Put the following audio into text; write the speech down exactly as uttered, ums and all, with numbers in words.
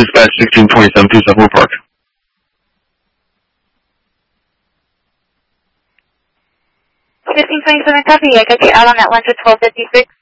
Dispatch sixteen twenty-seven, two South Wood Park. sixteen twenty-seven copy. I got you out on that one to twelve fifty-six.